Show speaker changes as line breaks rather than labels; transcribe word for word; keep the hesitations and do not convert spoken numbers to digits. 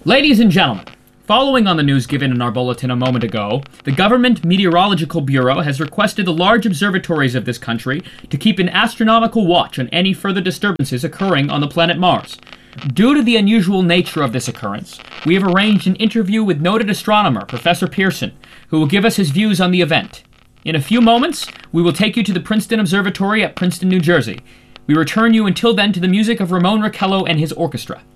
Ladies and gentlemen, following on the news given in our bulletin a moment ago, the Government Meteorological Bureau has requested the large observatories of this country to keep an astronomical watch on any further disturbances occurring on the planet Mars. Due to the unusual nature of this occurrence, we have arranged an interview with noted astronomer Professor Pearson, who will give us his views on the event. In a few moments, we will take you to the Princeton Observatory at Princeton, New Jersey. We return you until then to the music of Ramon Raquello and his orchestra.